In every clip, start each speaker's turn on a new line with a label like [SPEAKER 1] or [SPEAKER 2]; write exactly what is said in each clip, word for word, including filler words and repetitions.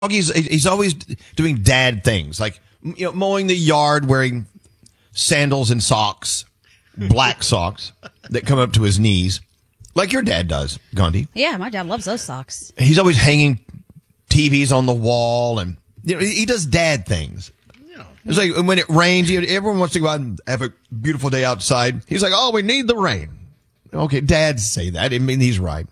[SPEAKER 1] Froggy's he's always doing dad things, like you know, mowing the yard, wearing sandals and socks, black socks that come up to his knees, like your dad does, Gandhi.
[SPEAKER 2] Yeah, my dad loves those socks.
[SPEAKER 1] He's always hanging T Vs on the wall, and you know, he does dad things. Yeah. It's like when it rains, everyone wants to go out and have a beautiful day outside. He's like, "Oh, we need the rain." Okay, dads say that. I mean, he's right.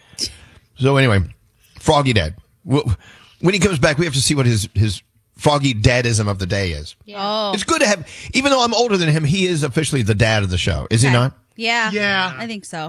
[SPEAKER 1] So anyway, Froggy Dad. When he comes back, we have to see what his, his Froggy Dadism of the day is.
[SPEAKER 2] Yeah. Oh.
[SPEAKER 1] It's good to have, even though I'm older than him, he is officially the dad of the show. Is
[SPEAKER 2] okay.
[SPEAKER 1] he not?
[SPEAKER 2] Yeah.
[SPEAKER 3] Yeah.
[SPEAKER 2] I think so.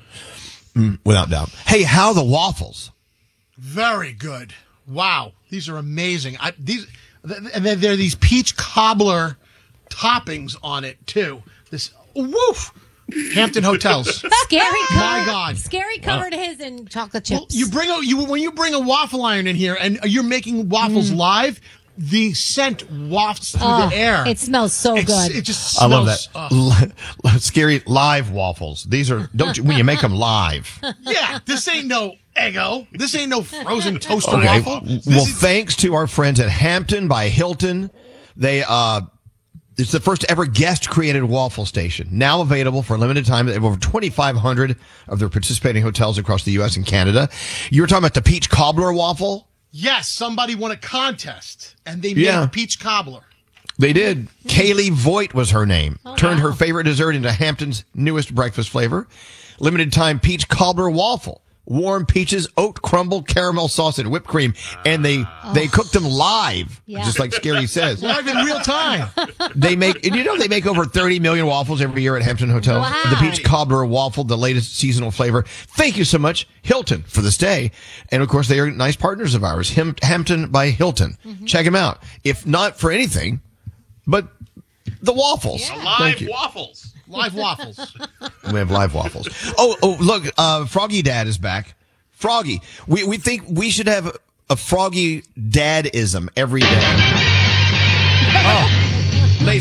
[SPEAKER 1] Mm, without doubt. Hey, how are the waffles?
[SPEAKER 3] Very good. Wow. These are amazing. I, these, and then there are these peach cobbler toppings on it, too. This, woof. Hampton Hotels.
[SPEAKER 4] Scary covered,
[SPEAKER 3] My God.
[SPEAKER 4] Scary covered wow. his in chocolate chips.
[SPEAKER 3] Well, you bring a, you when you bring a waffle iron in here and you're making waffles mm. live, the scent wafts through
[SPEAKER 4] oh,
[SPEAKER 3] the air.
[SPEAKER 4] It smells so
[SPEAKER 3] it's,
[SPEAKER 4] good.
[SPEAKER 3] It just smells.
[SPEAKER 1] I love that. Uh. Scary live waffles. These are don't you when you make them live.
[SPEAKER 3] Yeah, this ain't no Eggo. This ain't no frozen toaster
[SPEAKER 1] okay.
[SPEAKER 3] waffle. This
[SPEAKER 1] well,
[SPEAKER 3] is-
[SPEAKER 1] thanks to our friends at Hampton by Hilton, they uh. It's the first ever guest-created waffle station, now available for a limited time. They have over twenty-five hundred of their participating hotels across the U S and Canada. You were talking about the peach cobbler waffle?
[SPEAKER 3] Yes, somebody won a contest, and they made
[SPEAKER 1] Yeah.
[SPEAKER 3] a peach cobbler.
[SPEAKER 1] They did. Kaylee Voigt was her name. Oh, Turned wow. her favorite dessert into Hampton's newest breakfast flavor. Limited time peach cobbler waffle. Warm peaches, oat crumble, caramel sauce, and whipped cream. And they, oh. they cooked them live, yeah. just like Scary says.
[SPEAKER 3] Live in real time.
[SPEAKER 1] They make, and you know, they make over thirty million waffles every year at Hampton Hotels.
[SPEAKER 4] Wow.
[SPEAKER 1] The peach cobbler waffle, the latest seasonal flavor. Thank you so much, Hilton, for this day. And of course, they are nice partners of ours. Ham- Hampton by Hilton. Mm-hmm. Check them out. If not for anything, but the waffles.
[SPEAKER 5] Yeah. Live waffles.
[SPEAKER 3] Live waffles.
[SPEAKER 1] We have live waffles. Oh, oh, look, uh, Froggy Dad is back. Froggy. We we think we should have a Froggy Dadism every day. Oh.